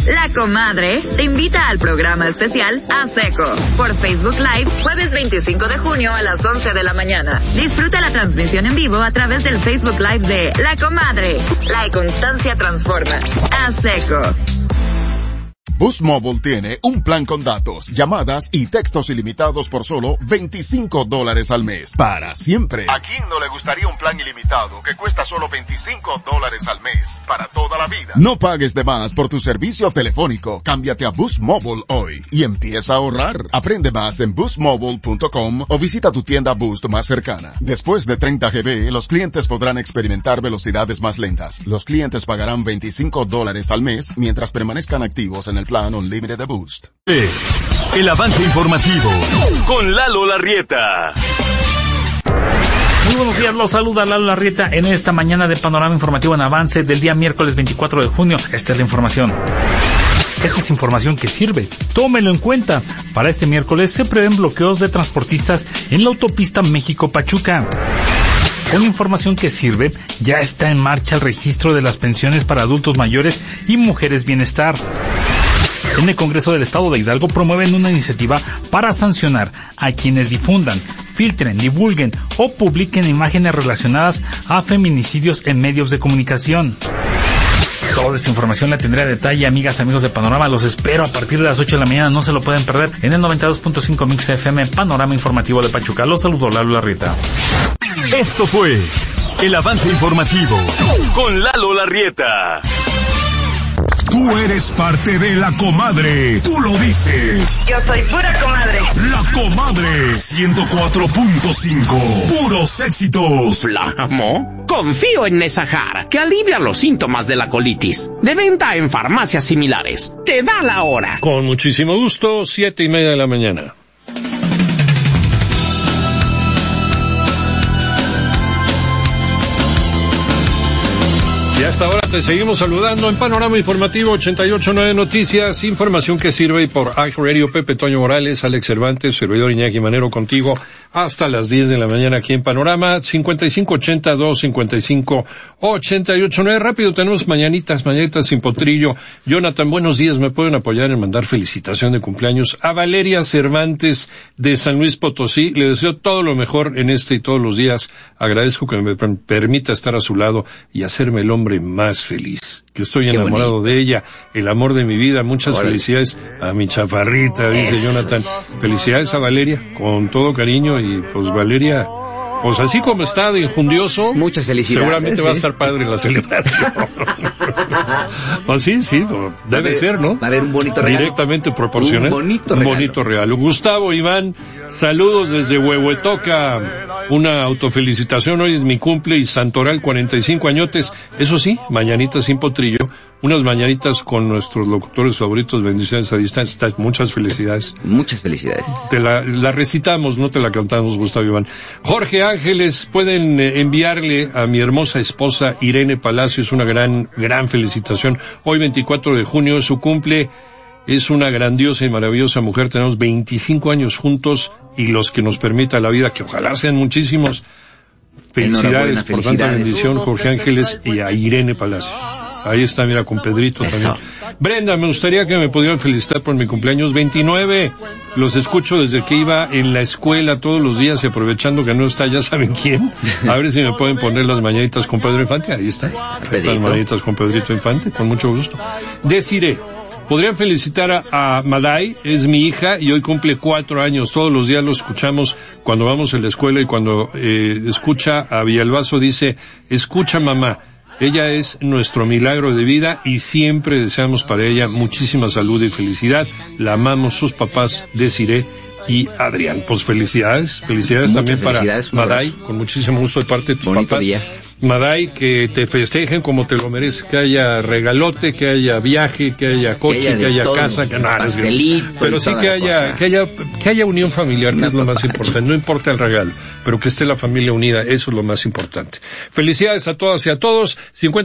La Comadre te invita al programa especial A Seco por Facebook Live, jueves 25 de junio a las 11 de la mañana. Disfruta la transmisión en vivo a través del Facebook Live de La Comadre. La constancia transforma. A Seco. Boost Mobile tiene un plan con datos, llamadas y textos ilimitados por solo $25 al mes. Para siempre. ¿A quién no le gustaría un plan ilimitado que cuesta solo $25 al mes? Para toda la vida. No pagues de más por tu servicio telefónico. Cámbiate a Boost Mobile hoy y empieza a ahorrar. Aprende más en boostmobile.com o visita tu tienda Boost más cercana. Después de 30 GB, los clientes podrán experimentar velocidades más lentas. Los clientes pagarán $25 al mes mientras permanezcan activos en el plan Unlimited de Boost. El avance informativo con Lalo Larrieta. Muy buenos días, los saluda Lalo Larrieta en esta mañana de Panorama Informativo en Avance del día miércoles 24 de junio. Esta es la información. Esta es información que sirve. Tómelo en cuenta. Para este miércoles se prevén bloqueos de transportistas en la autopista México-Pachuca. Con información que sirve, ya está en marcha el registro de las pensiones para adultos mayores y mujeres bienestar. En el Congreso del Estado de Hidalgo promueven una iniciativa para sancionar a quienes difundan, filtren, divulguen o publiquen imágenes relacionadas a feminicidios en medios de comunicación. Toda esa información la tendré a detalle, amigas, amigos de Panorama. Los espero a partir de las 8 de la mañana. No se lo pueden perder en el 92.5 Mix FM, Panorama Informativo de Pachuca. Los saludo, Lalo Larrieta. Esto fue el avance informativo con Lalo Larrieta. Tú eres parte de La Comadre. Tú lo dices. Yo soy pura comadre. La Comadre 104.5. Puros éxitos. Flamo. Confío en Nesajar, que alivia los síntomas de la colitis. De venta en farmacias similares. Te da la hora. Con muchísimo gusto, 7:30 de la mañana. Y hasta ahora te seguimos saludando en Panorama Informativo 88.9 Noticias, información que sirve, y por iHeartRadio. Pepe Toño Morales, Alex Cervantes, servidor Iñaki Manero contigo hasta las 10 de la mañana aquí en Panorama. 5580-255-88.9. Rápido, tenemos mañanitas sin potrillo. Jonathan, buenos días, me pueden apoyar en mandar felicitación de cumpleaños a Valeria Cervantes de San Luis Potosí. Le deseo todo lo mejor en este y todos los días. Agradezco que me permita estar a su lado y hacerme el hombre más feliz, que estoy enamorado de ella, el amor de mi vida. Muchas felicidades a mi chaparrita, dice Jonathan. Felicidades a Valeria, con todo cariño, y pues Valeria, pues así como está de injundioso, muchas felicidades. Seguramente va a estar padre la celebración. Pues sí, debe ser, ¿no? Va a haber un bonito regalo. Directamente proporcional. Un bonito regalo. Gustavo Iván, saludos desde Huehuetoca. Una autofelicitación, hoy es mi cumple y Santoral 45 añotes. Eso sí, mañanitas sin potrillo, unas mañanitas con nuestros locutores favoritos, bendiciones a distancia. Muchas felicidades. Muchas felicidades. Te la recitamos, no te la cantamos, Gustavo Iván. Jorge Ángeles, pueden enviarle a mi hermosa esposa Irene Palacios una gran felicitación. Hoy 24 de junio es su cumple. Es una grandiosa y maravillosa mujer. Tenemos 25 años juntos y los que nos permita la vida, que ojalá sean muchísimos. Felicidades por tanta bendición, Jorge Ángeles, y a Irene Palacios. Ahí está, mira, con Pedrito también. Brenda, me gustaría que me pudieran felicitar por mi cumpleaños 29. Los escucho desde que iba en la escuela todos los días, y aprovechando que no está, ya saben quién. A ver si me pueden poner las mañanitas con Pedro Infante. Ahí está. Las mañanitas con Pedrito Infante, con mucho gusto. Desiree, podrían felicitar a Maday, es mi hija y hoy cumple 4 años. Todos los días lo escuchamos cuando vamos a la escuela, y cuando escucha a Villalbazo dice, escucha mamá. Ella es nuestro milagro de vida y siempre deseamos para ella muchísima salud y felicidad. La amamos, sus papás, Desiree y Adrián. Pues felicidades también para Maday, con muchísimo gusto de parte de tus papás. Día. Maday, que te festejen como te lo mereces, que haya regalote, que haya viaje, que haya coche, que haya casa, que nada, pero sí que haya unión familiar, que es lo más importante. No importa el regalo, pero que esté la familia unida, eso es lo más importante. Felicidades a todas y a todos.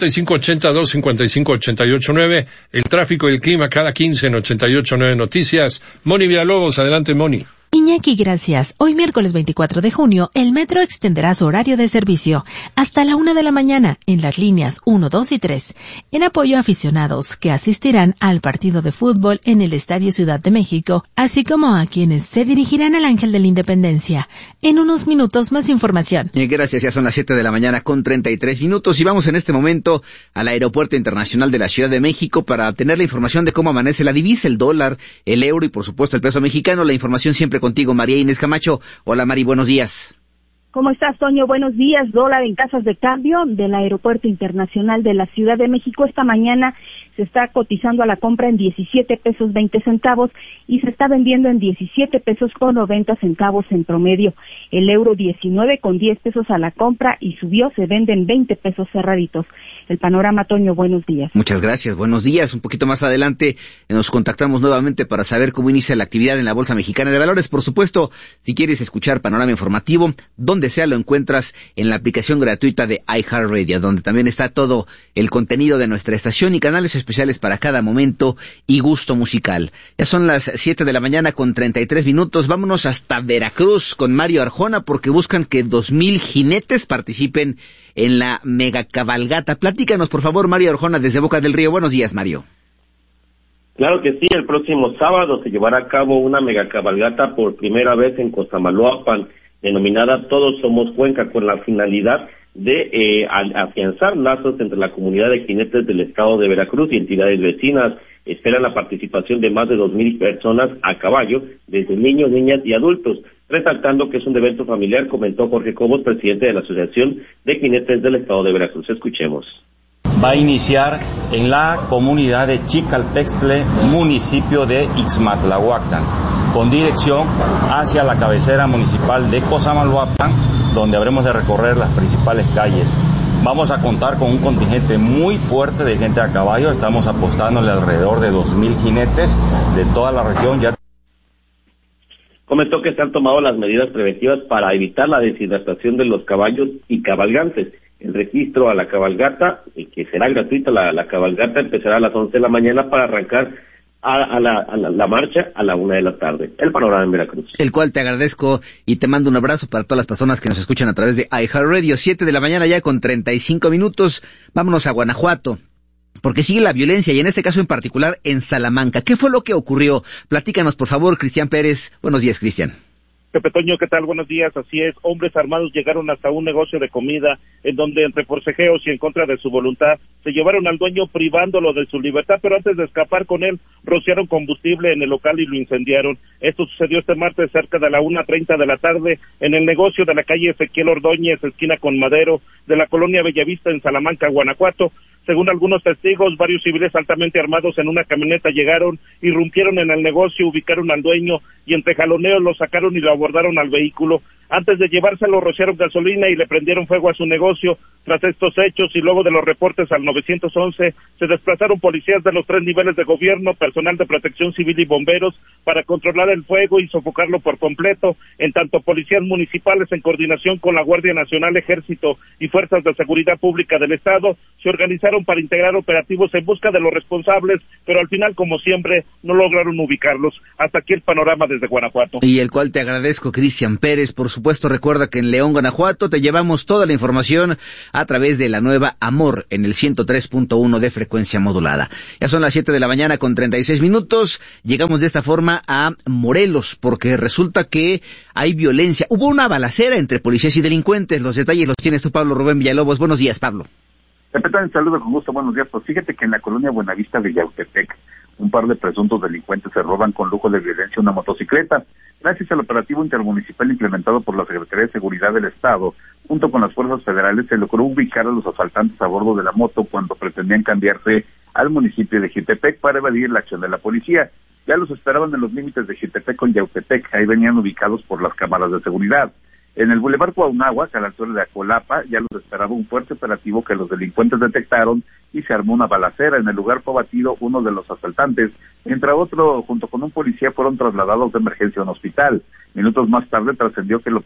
5580-255-889, el tráfico y el clima cada 15 en 88.9 Noticias. Moni Villalobos, adelante, Moni. Iñaki, gracias. Hoy miércoles 24 de junio, el metro extenderá su horario de servicio hasta la 1 de la mañana en las líneas 1, 2 y 3, en apoyo a aficionados que asistirán al partido de fútbol en el Estadio Ciudad de México, así como a quienes se dirigirán al Ángel de la Independencia. En unos minutos más información. Gracias, ya son las 7 de la mañana con 33 minutos y vamos en este momento al Aeropuerto Internacional de la Ciudad de México para tener la información de cómo amanece la divisa, el dólar, el euro y por supuesto el peso mexicano. La información siempre contigo, María Inés Camacho. Hola, Mari, buenos días. ¿Cómo estás, Toño? Buenos días. Dólar en casas de cambio del Aeropuerto Internacional de la Ciudad de México. Esta mañana se está cotizando a la compra en 17 pesos 20 centavos y se está vendiendo en 17 pesos con 90 centavos en promedio. El euro 19 con 10 pesos a la compra y subió, se vende en 20 pesos cerraditos. El panorama, Toño, buenos días. Muchas gracias, buenos días. Un poquito más adelante nos contactamos nuevamente para saber cómo inicia la actividad en la Bolsa Mexicana de Valores. Por supuesto, si quieres escuchar Panorama Informativo, donde sea lo encuentras en la aplicación gratuita de iHeartRadio, donde también está todo el contenido de nuestra estación y canales especiales para cada momento y gusto musical. Ya son las 7 de la mañana con 33 minutos. Vámonos hasta Veracruz con Mario Arjona porque buscan que 2,000 jinetes participen en la mega cabalgata. Platícanos, por favor, Mario Arjona, desde Boca del Río. Buenos días, Mario. Claro que sí, el próximo sábado se llevará a cabo una mega cabalgata por primera vez en Cosamaloapan, denominada Todos Somos Cuenca, con la finalidad de afianzar lazos entre la comunidad de jinetes del estado de Veracruz y entidades vecinas. Esperan la participación de más de 2,000 personas a caballo, desde niños, niñas y adultos, resaltando que es un evento familiar, comentó Jorge Cobos, presidente de la Asociación de Jinetes del estado de Veracruz. Escuchemos. Va a iniciar en la comunidad de Chicaltextle, municipio de Ixmatlahuacán, con dirección hacia la cabecera municipal de Cosamaloapan, donde habremos de recorrer las principales calles. Vamos a contar con un contingente muy fuerte de gente a caballo. Estamos apostándole alrededor de 2,000 jinetes de toda la región. Ya comentó que se han tomado las medidas preventivas para evitar la deshidratación de los caballos y cabalgantes. El registro a la cabalgata, que será gratuita, la cabalgata empezará a las 11 de la mañana para arrancar a la marcha a la 1 de la tarde. El panorama en Veracruz. El cual te agradezco y te mando un abrazo para todas las personas que nos escuchan a través de iHeartRadio. 7 de la mañana ya con 35 minutos. Vámonos a Guanajuato, porque sigue la violencia y en este caso en particular en Salamanca. ¿Qué fue lo que ocurrió? Platícanos, por favor, Cristian Pérez. Buenos días, Cristian. Pepe Toño, ¿qué tal? Buenos días, así es. Hombres armados llegaron hasta un negocio de comida en donde entre forcejeos y en contra de su voluntad se llevaron al dueño privándolo de su libertad, pero antes de escapar con él rociaron combustible en el local y lo incendiaron. Esto sucedió este martes cerca de la 1:30 de la tarde en el negocio de la calle Ezequiel Ordóñez, esquina con Madero, de la colonia Bellavista en Salamanca, Guanajuato. Según algunos testigos, varios civiles altamente armados en una camioneta llegaron, irrumpieron en el negocio, ubicaron al dueño y entre jaloneos lo sacaron y lo abordaron al vehículo. Antes de llevárselo, rociaron gasolina y le prendieron fuego a su negocio. Tras estos hechos y luego de los reportes al 911, se desplazaron policías de los 3 niveles de gobierno, personal de protección civil y bomberos para controlar el fuego y sofocarlo por completo. En tanto, policías municipales en coordinación con la Guardia Nacional, Ejército y Fuerzas de Seguridad Pública del Estado se organizaron para integrar operativos en busca de los responsables, pero al final, como siempre, no lograron ubicarlos. Hasta aquí el panorama desde Guanajuato. Y el cual te agradezco, Cristian Pérez. Por supuesto, recuerda que en León, Guanajuato, te llevamos toda la información a través de la nueva Amor en el 103.1 de frecuencia modulada. Ya son las 7 de la mañana con 36 minutos. Llegamos de esta forma a Morelos, porque resulta que hay violencia. Hubo una balacera entre policías y delincuentes. Los detalles los tienes tú, Pablo Rubén Villalobos. Buenos días, Pablo. Te saludo con gusto, buenos días. Pues fíjate que en la colonia Buenavista de Yautepec, un par de presuntos delincuentes se roban con lujo de violencia una motocicleta. Gracias al operativo intermunicipal implementado por la Secretaría de Seguridad del Estado, junto con las fuerzas federales, se logró ubicar a los asaltantes a bordo de la moto cuando pretendían cambiarse al municipio de Jitepec para evadir la acción de la policía. Ya los esperaban en los límites de Jitepec con Yautepec, ahí venían ubicados por las cámaras de seguridad. En el Boulevard Cuauhnáhuac, a la altura de Acolapa, ya los esperaba un fuerte operativo que los delincuentes detectaron y se armó una balacera. En el lugar fue abatido uno de los asaltantes. Entre otro, junto con un policía, fueron trasladados de emergencia a un hospital. Minutos más tarde trascendió que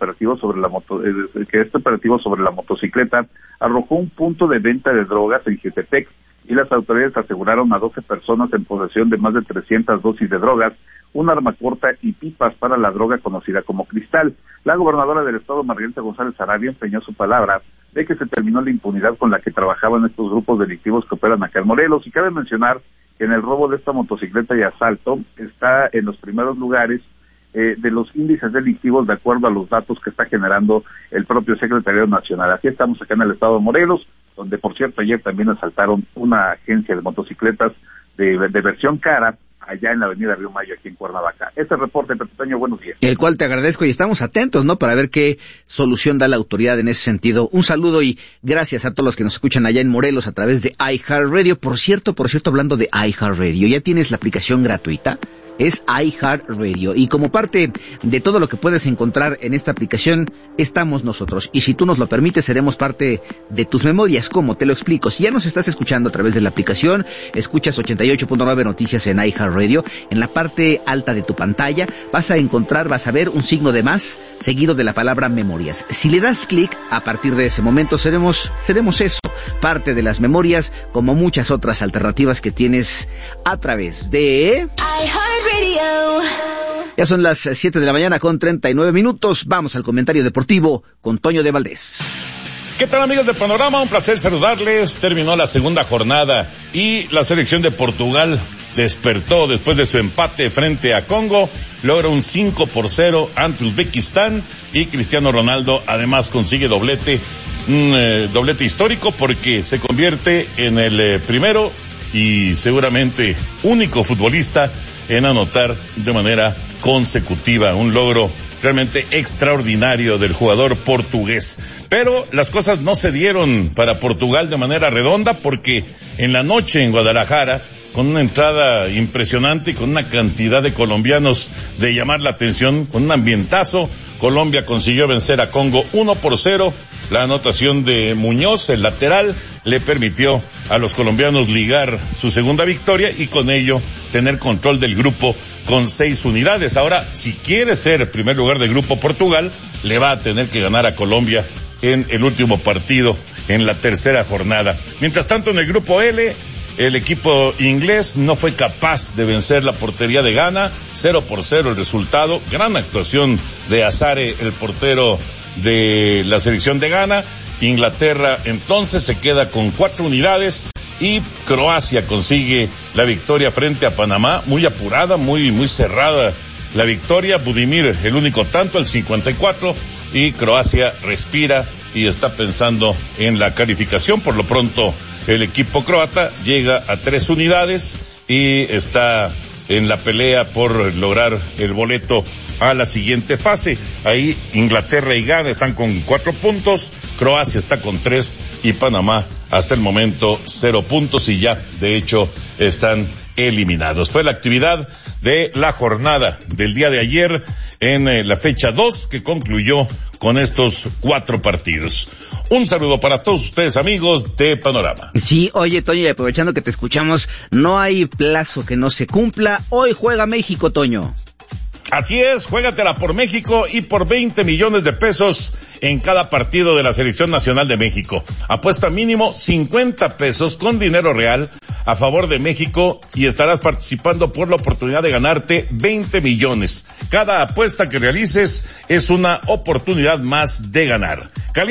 este operativo sobre la motocicleta arrojó un punto de venta de drogas en Jitepec. y las autoridades aseguraron a 12 personas en posesión de más de 300 dosis de drogas, un arma corta y pipas para la droga conocida como cristal. La gobernadora del estado, Margarita González Arabia, empeñó su palabra de que se terminó la impunidad con la que trabajaban estos grupos delictivos que operan acá en Morelos, y cabe mencionar que en el robo de esta motocicleta y asalto está en los primeros lugares de los índices delictivos de acuerdo a los datos que está generando el propio Secretariado Nacional. Aquí estamos acá en el estado de Morelos, donde por cierto ayer también asaltaron una agencia de motocicletas de versión cara allá en la avenida Río Mayo, aquí en Cuernavaca. Este reporte, Pepe Toño, buenos días. El cual te agradezco y estamos atentos, ¿no?, para ver qué solución da la autoridad en ese sentido. Un saludo y gracias a todos los que nos escuchan allá en Morelos a través de iHeartRadio. Por cierto, hablando de iHeartRadio, ¿ya tienes la aplicación gratuita? Es iHeartRadio, y como parte de todo lo que puedes encontrar en esta aplicación estamos nosotros, y si tú nos lo permites seremos parte de tus memorias. ¿Cómo? Te lo explico. Si ya nos estás escuchando a través de la aplicación, escuchas 88.9 Noticias en iHeartRadio, en la parte alta de tu pantalla vas a ver un signo de más seguido de la palabra memorias. Si le das clic, a partir de ese momento seremos eso, parte de las memorias, como muchas otras alternativas que tienes a través de Ya son las 7 de la mañana con 39 minutos. Vamos al comentario deportivo con Toño de Valdés. ¿Qué tal, amigos de Panorama? Un placer saludarles. Terminó la segunda jornada y la selección de Portugal despertó después de su empate frente a Congo. Logra un 5-0 ante Uzbekistán y Cristiano Ronaldo además consigue doblete, un doblete histórico porque se convierte en el primero y seguramente único futbolista en anotar de manera consecutiva, un logro realmente extraordinario del jugador portugués. Pero las cosas no se dieron para Portugal de manera redonda porque en la noche en Guadalajara, con una entrada impresionante y con una cantidad de colombianos de llamar la atención, con un ambientazo, Colombia consiguió vencer a Congo 1-0. La anotación de Muñoz, el lateral, le permitió a los colombianos ligar su segunda victoria y con ello tener control del grupo con 6 unidades. Ahora, si quiere ser primer lugar del grupo Portugal, le va a tener que ganar a Colombia en el último partido, en la tercera jornada. Mientras tanto, en el grupo L, el equipo inglés no fue capaz de vencer la portería de Ghana, 0-0 el resultado. Gran actuación de Azare, el portero de la selección de Ghana. Inglaterra entonces se queda con 4 unidades y Croacia consigue la victoria frente a Panamá, muy apurada, muy cerrada la victoria. Budimir el único tanto, el 54, y Croacia respira y está pensando en la calificación. Por lo pronto el equipo croata llega a 3 unidades y está en la pelea por lograr el boleto a la siguiente fase. Ahí Inglaterra y Ghana están con 4 puntos, Croacia está con 3 y Panamá hasta el momento 0 puntos y ya de hecho están eliminados. Fue la actividad de la jornada del día de ayer en la fecha 2 que concluyó con estos 4 partidos. Un saludo para todos ustedes, amigos de Panorama. Sí, oye, Toño, y aprovechando que te escuchamos, no hay plazo que no se cumpla. Hoy juega México, Toño. Así es, juégatela por México y por 20 millones de pesos en cada partido de la Selección Nacional de México. Apuesta mínimo 50 pesos con dinero real a favor de México y estarás participando por la oportunidad de ganarte 20 millones. Cada apuesta que realices es una oportunidad más de ganar.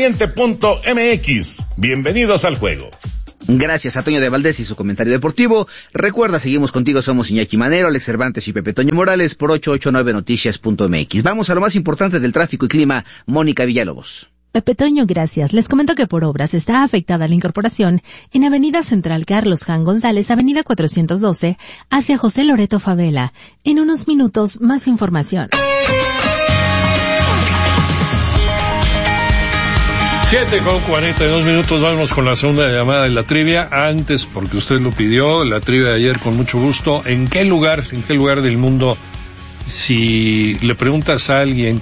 Caliente.mx. Bienvenidos al juego. Gracias a Toño de Valdés y su comentario deportivo. Recuerda, seguimos contigo, somos Iñaki Manero, Alex Cervantes y Pepe Toño Morales por 889noticias.mx. Vamos a lo más importante del tráfico y clima, Mónica Villalobos. Pepe Toño, gracias. Les comento que por obras está afectada la incorporación en Avenida Central Carlos Jan González, Avenida 412, hacia José Loreto Favela. En unos minutos, más información. 7:42, vamos con la segunda llamada de la trivia. Antes, porque usted lo pidió, la trivia de ayer con mucho gusto. ¿En qué lugar del mundo, si le preguntas a alguien